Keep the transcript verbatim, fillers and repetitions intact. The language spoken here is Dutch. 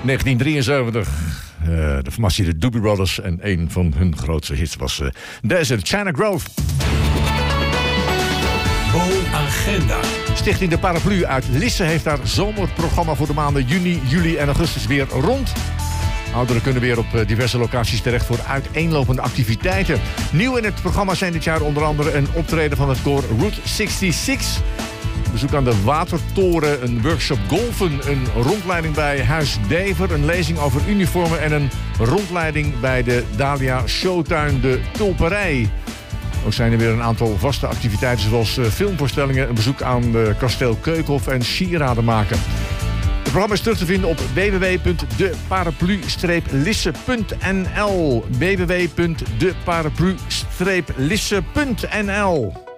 negentien drieënzeventig. Uh, de formatie de Doobie Brothers. En een van hun grootste hits was uh, Desert China Grove. Agenda. Stichting De Paraplu uit Lisse heeft haar zomerprogramma voor de maanden juni, juli en augustus weer rond. Ouderen kunnen weer op diverse locaties terecht voor uiteenlopende activiteiten. Nieuw in het programma zijn dit jaar onder andere een optreden van het koor Route zesenzestig. Bezoek aan de Watertoren, een workshop golfen, een rondleiding bij Huis Dever, een lezing over uniformen en een rondleiding bij de Dahlia Showtuin de Tulperij. Ook zijn er weer een aantal vaste activiteiten zoals uh, filmvoorstellingen, een bezoek aan uh, kasteel Keukenhof en sieraden maken. Het programma is terug te vinden op w w w punt de paraplu lisse punt n l w w w punt de paraplu lisse punt n l